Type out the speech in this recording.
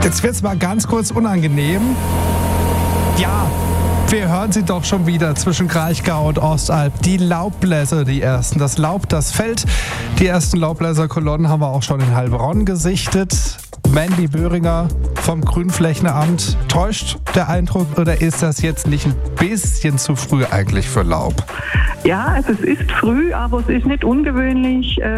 Jetzt wird es mal ganz kurz unangenehm. Ja, wir hören sie doch schon wieder zwischen Kraichgau und Ostalb. Die Laubbläser, die ersten. Das Laub, das fällt. Die ersten Laubbläserkolonnen haben wir auch schon in Heilbronn gesichtet. Mandy Böhringer vom Grünflächenamt. Täuscht der Eindruck oder ist das jetzt nicht ein bisschen zu früh eigentlich für Laub? Ja, also es ist früh, aber es ist nicht ungewöhnlich.